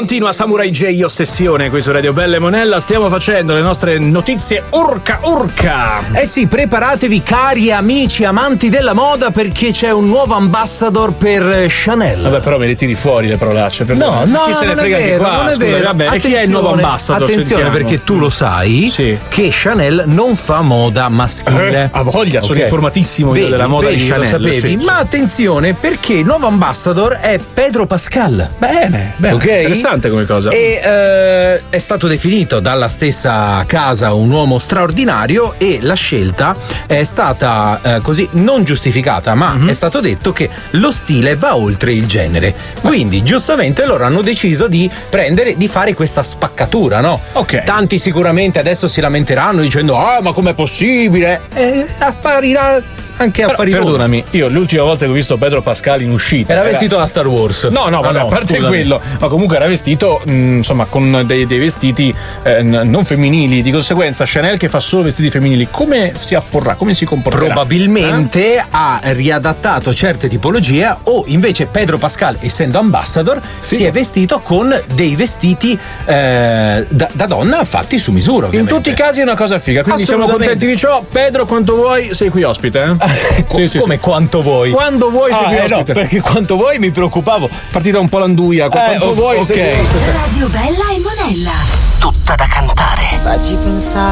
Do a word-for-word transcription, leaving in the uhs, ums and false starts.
continua Samurai J Ossessione qui su Radio Bella e Monella. Stiamo facendo le nostre notizie urca urca. Eh sì, preparatevi cari amici amanti della moda, perché c'è un nuovo ambassador per Chanel. Vabbè, però me le tiri fuori le parolacce. No, no, chi se ne non frega è vero, anche qua? non è Scusa, vero. vabbè, e chi è il nuovo ambassador? Attenzione, Sentiamo. perché tu lo sai Sì. che Chanel non fa moda maschile. Eh, a voglia, sono Ok. informatissimo io Vedi, della moda vedi, di lo Chanel. sapevi? sì, sì. Ma attenzione, perché il nuovo ambassador è Pedro Pascal. Bene, bene. Ok? Interessante come cosa. E eh, è stato definito dalla stessa casa un uomo straordinario, e la scelta è stata eh, così non giustificata, ma Mhm. è stato detto che lo stile va oltre il genere. Quindi giustamente loro hanno deciso di prendere, di fare questa spaccatura, no? Ok. Tanti sicuramente adesso si lamenteranno dicendo: ah, ma com'è possibile? E apparirà anche Però, affari loro. perdonami, io l'ultima volta che ho visto Pedro Pascal in uscita Era vestito da Star Wars. No, no, Ah, vabbè, no, a parte scusami. quello, ma comunque era vestito, mh, insomma, con dei, dei vestiti eh, n- non femminili. Di conseguenza, Chanel, che fa solo vestiti femminili, come si apporrà? Come si comporterà? Probabilmente eh? ha riadattato certe tipologie, o invece Pedro Pascal, essendo ambassador, Sì. si è vestito con dei vestiti eh, da, da donna fatti su misura. In ovviamente. tutti i casi è una cosa figa, quindi siamo Assolutamente. contenti di ciò. Pedro, quanto vuoi, sei qui ospite, eh? Co- Sì, sì, come sì. quanto vuoi? Quando vuoi sei Ah, qui eh, no, ospite. perché quanto vuoi mi preoccupavo. Partita un po' l'anduia, quanto oh, vuoi ok. sei qui ospite. Radio Bella e Monella. Tutta da cantare. Facci pensare